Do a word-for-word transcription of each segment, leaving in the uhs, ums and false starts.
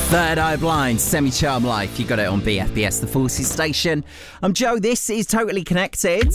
Third Eye Blind, Semi-Charm Life. You got it on B F B S, the Forces station. I'm Joe. This is Totally Connected.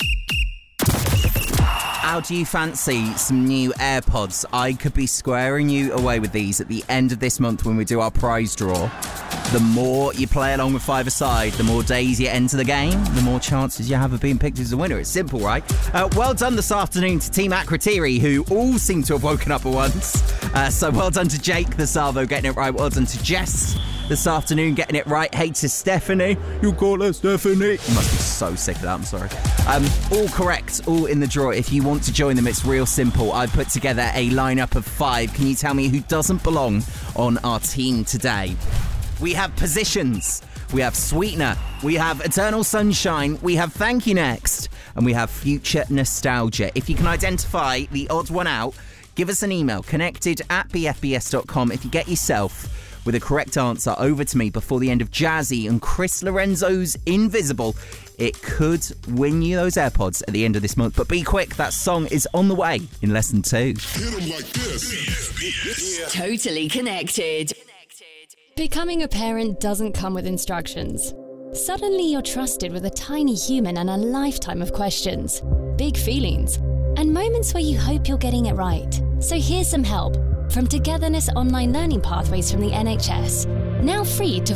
How do you fancy some new AirPods? I could be squaring you away with these at the end of this month when we do our prize draw. The more you play along with Five-A-Side, the more days you enter the game, the more chances you have of being picked as a winner. It's simple, right? Uh, well done this afternoon to Team Akritiri, who all seem to have woken up at once. Uh, so well done to Jake the Salvo getting it right. Well done to Jess this afternoon getting it right. Hey to Stephanie. You call her Stephanie. You must be so sick of that, I'm sorry. Um, all correct, all in the draw. If you want to join them, it's real simple. I put together a lineup of five. Can you tell me who doesn't belong on our team today? We have Positions, we have Sweetener, we have Eternal Sunshine, we have Thank You Next, and we have Future Nostalgia. If you can identify the odd one out, give us an email, connected at b f b s dot com. If you get yourself with a correct answer over to me before the end of Jazzy and Chris Lorenzo's Invisible, it could win you those AirPods at the end of this month. But be quick, that song is on the way in less than two. Hit 'em like this. Totally Connected. Becoming a parent doesn't come with instructions. Suddenly you're trusted with a tiny human and a lifetime of questions, big feelings, and moments where you hope you're getting it right. So here's some help from Togetherness Online Learning Pathways from the N H S. Now free to